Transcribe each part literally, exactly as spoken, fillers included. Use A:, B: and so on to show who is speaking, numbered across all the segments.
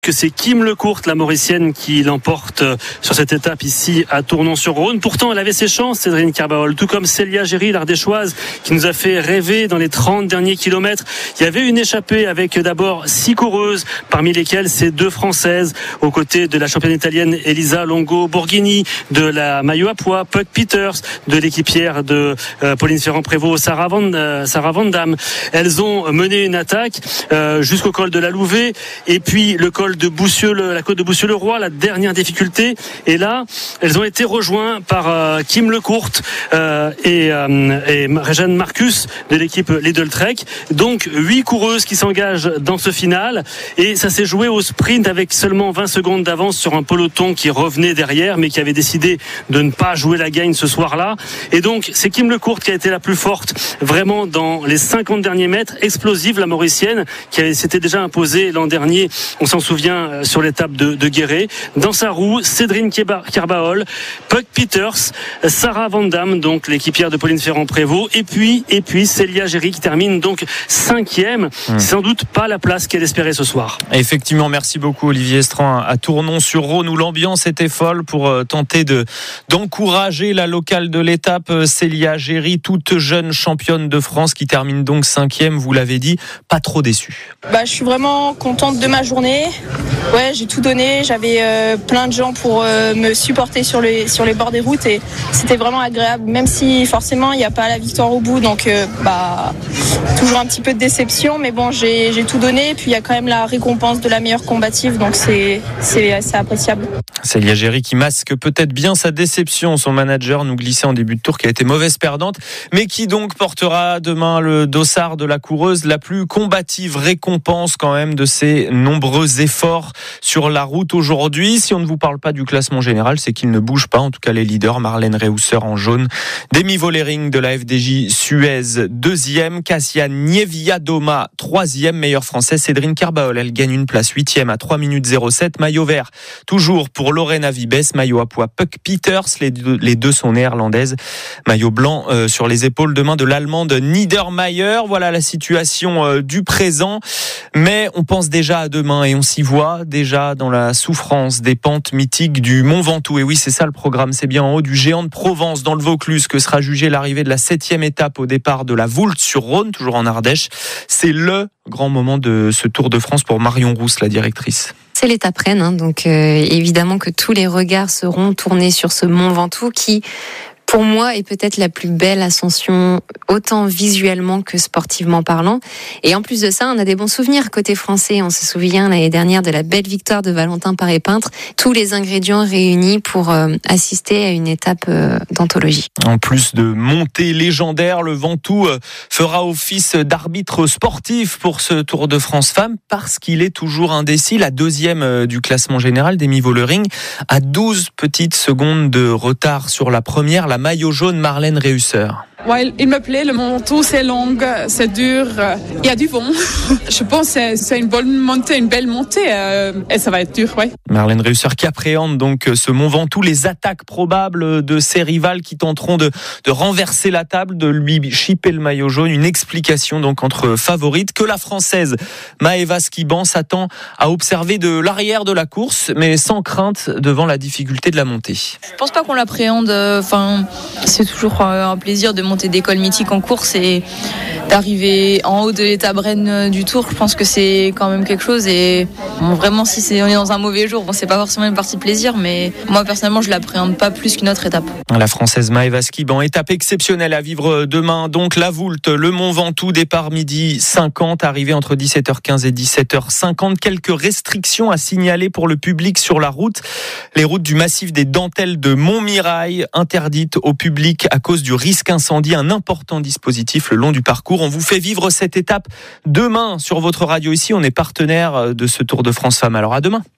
A: que c'est Kim Lecourt, la Mauricienne, qui l'emporte sur cette étape ici à Tournon-sur-Rhône. Pourtant, elle avait ses chances, Séverine Carbaol, tout comme Célia Géry, l'Ardéchoise, qui nous a fait rêver dans les trente derniers kilomètres. Il y avait une échappée avec d'abord six coureuses, parmi lesquelles ces deux Françaises, aux côtés de la championne italienne Elisa Longo Borghini, de la maillot à pois Puck Peters, de l'équipière de euh, Pauline Ferrand-Prévot, Sarah Van, euh, Sarah Van Damme. Elles ont mené une attaque euh, jusqu'au col de la Louvet, et puis le col de Boussieux, la côte de Boussieux-le-Roi, la dernière difficulté. Et là, elles ont été rejointes par euh, Kim Lecourt euh, et, euh, et Réjeanne Marcus de l'équipe Lidl Trek. Donc huit coureuses qui s'engagent dans ce final, et ça s'est joué au sprint avec seulement vingt secondes d'avance sur un peloton qui revenait derrière, mais qui avait décidé de ne pas jouer la gagne ce soir-là. Et donc c'est Kim Lecourt qui a été la plus forte, vraiment dans les cinquante derniers mètres. Explosive, la Mauricienne, qui avait, s'était déjà imposée l'an dernier, on s'en souvient, sur l'étape de, de Guéret. Dans sa roue, Séverine Carbaol, Puck Peters, Sarah Van Damme, donc l'équipière de Pauline Ferrand-Prévot, et puis, et puis Célia Géry qui termine donc cinquième. Mmh. C'est sans doute pas la place qu'elle espérait ce soir.
B: Effectivement, merci beaucoup Olivier Estran à Tournon-sur-Rhône, où l'ambiance était folle pour tenter de, d'encourager la locale de l'étape, Célia Géry, toute jeune championne de France qui termine donc cinquième, vous l'avez dit, pas trop déçue.
C: Bah, je suis vraiment contente de ma journée. Ouais, j'ai tout donné. J'avais euh, plein de gens pour euh, me supporter sur les sur les bords des routes, et c'était vraiment agréable. Même si forcément il n'y a pas la victoire au bout, donc euh, bah toujours un petit peu de déception. Mais bon, j'ai j'ai tout donné. Et puis il y a quand même la récompense de la meilleure combative, donc c'est c'est assez appréciable.
B: Célia Géry qui masque peut-être bien sa déception. Son manager nous glissait en début de tour qu'elle était mauvaise perdante, mais qui donc portera demain le dossard de la coureuse la plus combative. Récompense quand même de ses nombreux efforts sur la route aujourd'hui. Si on ne vous parle pas du classement général, c'est qu'il ne bouge pas. En tout cas, les leaders, Marlène Reusser en jaune, Demi Vollering de la F D J Suez deuxième, Cassia Niewiadoma troisième, meilleure française, Séverine Carbaol, elle gagne une place huitième à trois minutes zéro sept, maillot vert toujours pour Lorena Vibes, maillot à pois Puck Peters, les deux, les deux sont néerlandaises, maillot blanc euh, sur les épaules demain de l'allemande Niedermayer. Voilà la situation euh, du présent, mais on pense déjà à demain et on s'y voit déjà dans la souffrance des pentes mythiques du Mont Ventoux. Et oui, c'est ça le programme, c'est bien en haut du géant de Provence dans le Vaucluse que sera jugée l'arrivée de la septième étape au départ de la Voulte-sur-Rhône, toujours en Ardèche. C'est le grand moment de ce Tour de France pour Marion Rousse, la directrice.
D: C'est l'étape reine, hein, donc euh, évidemment que tous les regards seront tournés sur ce Mont Ventoux qui, pour moi, est peut-être la plus belle ascension, autant visuellement que sportivement parlant. Et en plus de ça, on a des bons souvenirs côté français. On se souvient l'année dernière de la belle victoire de Valentin Paré-Peintre. Tous les ingrédients réunis pour euh, assister à une étape euh, d'anthologie.
B: En plus de montée légendaire, le Ventoux euh, fera office d'arbitre sportif pour ce Tour de France Femmes parce qu'il est toujours indécis. La deuxième euh, du classement général, Demi Vollering, à douze petites secondes de retard sur la première. La maillot jaune, Marlène Reusser.
E: Ouais, il me plaît, le Ventoux, c'est long, c'est dur, il y a du vent. Je pense que c'est une bonne montée, une belle montée, euh, et ça va être dur, ouais.
B: Marlène Reusser qui appréhende donc ce Mont Ventoux, les attaques probables de ses rivales qui tenteront de, de renverser la table, de lui chipper le maillot jaune. Une explication donc entre favorites que la Française Maëva Skiban s'attend à observer de l'arrière de la course, mais sans crainte devant la difficulté de la montée.
F: Je pense pas qu'on l'appréhende, enfin, c'est toujours un plaisir de monter des cols mythiques en course et d'arriver en haut de l'étape reine du Tour. Je pense que c'est quand même quelque chose, et bon, vraiment si c'est, on est dans un mauvais jour, bon, c'est pas forcément une partie de plaisir, mais moi personnellement je l'appréhende pas plus qu'une autre étape.
B: La Française Maëva Skiban, étape exceptionnelle à vivre demain, donc la Voulte, le Mont Ventoux, départ midi cinquante, arrivée entre dix-sept heures quinze et dix-sept heures cinquante. Quelques restrictions à signaler pour le public sur la route. Les routes du massif des Dentelles de Montmirail interdites au public à cause du risque incendie. Un important dispositif le long du parcours. On vous fait vivre cette étape demain sur votre radio. Ici, on est partenaire de ce Tour de France Femmes. Alors à demain.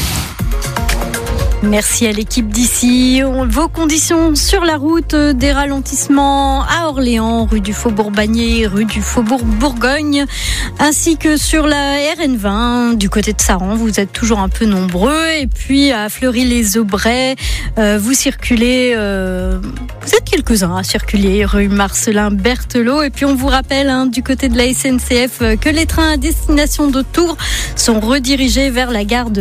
G: Merci à l'équipe d'ici. Vos conditions sur la route, des ralentissements à Orléans, rue du Faubourg-Bagné, rue du Faubourg-Bourgogne, ainsi que sur la R N vingt du côté de Saran. Vous êtes toujours un peu nombreux. Et puis à Fleury-les-Aubrais, euh, vous circulez, euh, vous êtes quelques-uns à circuler, rue Marcelin Berthelot. Et puis on vous rappelle hein, du côté de la S N C F que les trains à destination de Tours sont redirigés vers la gare de